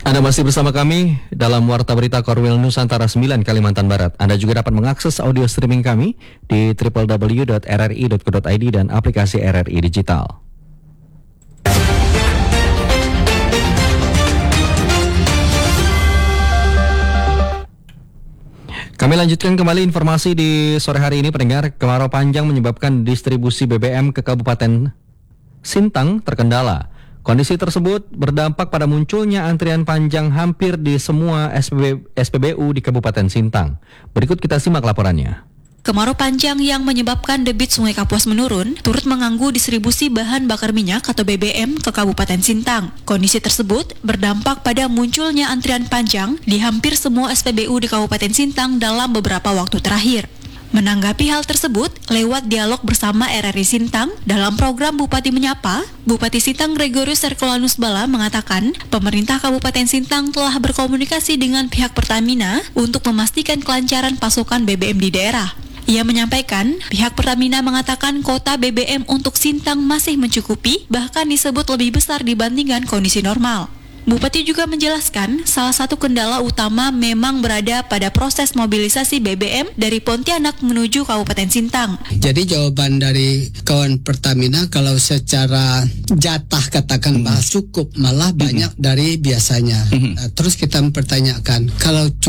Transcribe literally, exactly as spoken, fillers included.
Anda masih bersama kami dalam Warta Berita Korwil Nusantara sembilan Kalimantan Barat. Anda juga dapat mengakses audio streaming kami di w w w dot r r i dot co dot i d dan aplikasi R R I Digital. Kami lanjutkan kembali informasi di sore hari ini, pendengar. Kemarau panjang menyebabkan distribusi B B M ke Kabupaten Sintang terkendala. Kondisi tersebut berdampak pada munculnya antrian panjang hampir di semua S P B U di Kabupaten Sintang. Berikut kita simak laporannya. Kemarau panjang yang menyebabkan debit Sungai Kapuas menurun turut mengganggu distribusi bahan bakar minyak atau B B M ke Kabupaten Sintang. Kondisi tersebut berdampak pada munculnya antrian panjang di hampir semua S P B U di Kabupaten Sintang dalam beberapa waktu terakhir. Menanggapi hal tersebut, lewat dialog bersama R R I Sintang dalam program Bupati Menyapa, Bupati Sintang Gregorius Herculanus Bala mengatakan pemerintah Kabupaten Sintang telah berkomunikasi dengan pihak Pertamina untuk memastikan kelancaran pasokan B B M di daerah. Ia menyampaikan, pihak Pertamina mengatakan kuota B B M untuk Sintang masih mencukupi, bahkan disebut lebih besar dibandingkan kondisi normal. Bupati juga menjelaskan, salah satu kendala utama memang berada pada proses mobilisasi B B M dari Pontianak menuju Kabupaten Sintang. Jadi jawaban dari kawan Pertamina, kalau secara jatah katakan hmm. bahas cukup, malah banyak hmm. dari biasanya. Hmm. Terus kita mempertanyakan, kalau